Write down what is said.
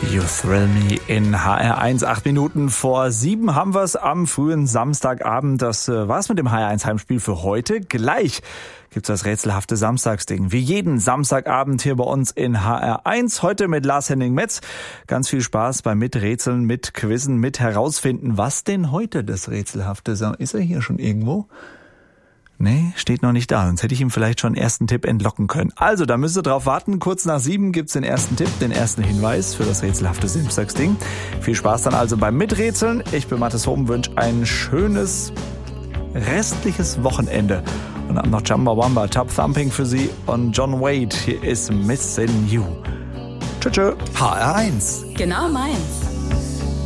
You Thrill Me in HR1. 8 Minuten vor 7 haben wir es am frühen Samstagabend. Das war's mit dem HR1-Heimspiel für heute. Gleich gibt's das rätselhafte Samstagsding. Wie jeden Samstagabend hier bei uns in HR1. Heute mit Lars-Henning Metz. Ganz viel Spaß beim Miträtseln, mit Quizzen, mit herausfinden, was denn heute das rätselhafte ist. Er hier schon irgendwo? Nee, steht noch nicht da, sonst hätte ich ihm vielleicht schon einen ersten Tipp entlocken können. Also, da müsst ihr drauf warten. Kurz nach 7 gibt's den ersten Tipp, den ersten Hinweis für das rätselhafte Samstagsding. Viel Spaß dann also beim Miträtseln. Ich bin Mathis Hoben, wünsche ein schönes restliches Wochenende. Und dann noch Chumbawamba, Top Thumping für Sie und John Wade. Hier ist Missin' You. Tschüss. HR1. Genau meins.